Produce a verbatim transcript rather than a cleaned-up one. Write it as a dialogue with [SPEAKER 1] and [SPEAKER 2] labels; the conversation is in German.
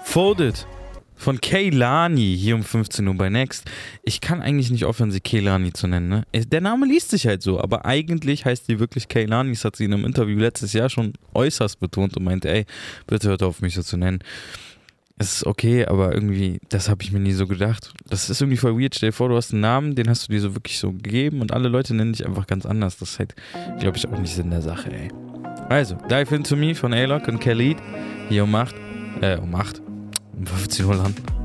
[SPEAKER 1] Folded von Kehlani hier um fünfzehn Uhr bei Next. Ich kann eigentlich nicht aufhören, sie Kehlani zu nennen. Ne? Der Name liest sich halt so, aber eigentlich heißt die wirklich Kehlani. Das hat sie in einem Interview letztes Jahr schon äußerst betont und meinte, ey, bitte hört auf, mich so zu nennen. Es ist okay, aber irgendwie, das habe ich mir nie so gedacht. Das ist irgendwie voll weird. Stell dir vor, du hast einen Namen, den hast du dir so wirklich so gegeben und alle Leute nennen dich einfach ganz anders. Das ist halt, glaube ich, auch nicht Sinn der Sache, ey. Also, Dive Into Me von A-Lock und Khalid hier um acht, äh, um acht, um fünfzehn Uhr lang.